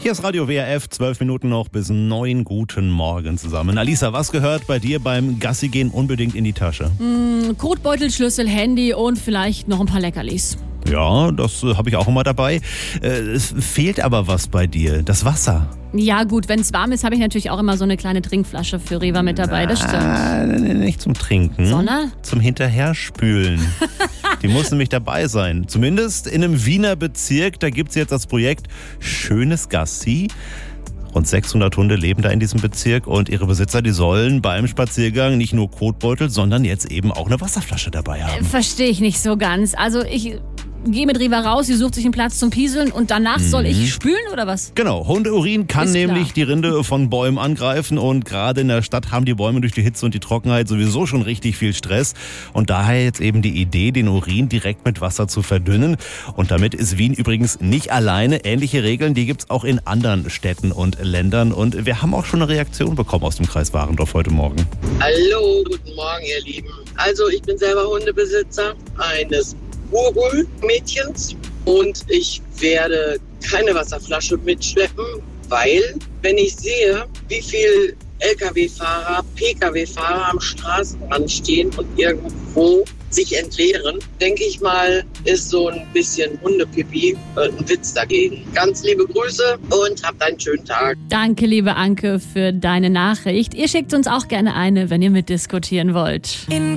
Hier ist Radio WRF, 12 Minuten noch bis 9. Guten Morgen zusammen. Alisa, was gehört bei dir beim Gassi-Gehen unbedingt in die Tasche? Kotbeutel, Schlüssel, Handy und vielleicht noch ein paar Leckerlis. Ja, das habe ich auch immer dabei. Es fehlt aber was bei dir, das Wasser. Ja gut, wenn es warm ist, habe ich natürlich auch immer so eine kleine Trinkflasche für Riva mit dabei, das stimmt. Nicht zum Trinken, sondern? Zum Hinterherspülen. Die muss nämlich dabei sein. Zumindest in einem Wiener Bezirk, da gibt es jetzt das Projekt Schönes Gassi. Rund 600 Hunde leben da in diesem Bezirk und ihre Besitzer, die sollen beim Spaziergang nicht nur Kotbeutel, sondern jetzt eben auch eine Wasserflasche dabei haben. Verstehe ich nicht so ganz. Also ich gehe mit Riva raus, sie sucht sich einen Platz zum Pieseln und danach soll ich spülen oder was? Genau, Hundeurin kann Ist nämlich klar. die Rinde von Bäumen angreifen und gerade in der Stadt haben die Bäume durch die Hitze und die Trockenheit sowieso schon richtig viel Stress und daher jetzt eben die Idee, den Urin direkt mit Wasser zu verdünnen und damit ist Wien übrigens nicht alleine. Ähnliche Regeln, die gibt's auch in anderen Städten und Ländern und wir haben auch schon eine Reaktion bekommen aus dem Kreis Warendorf heute Morgen. Hallo, guten Morgen, ihr Lieben. Also ich bin selber Hundebesitzer eines Mädchens und ich werde keine Wasserflasche mitschleppen, weil wenn ich sehe, wie viel Lkw-Fahrer, Pkw-Fahrer am Straßenrand stehen und irgendwo sich entleeren, denke ich mal, ist so ein bisschen Hundepipi ein Witz dagegen. Ganz liebe Grüße und habt einen schönen Tag. Danke, liebe Anke, für deine Nachricht. Ihr schickt uns auch gerne eine, wenn ihr mitdiskutieren wollt.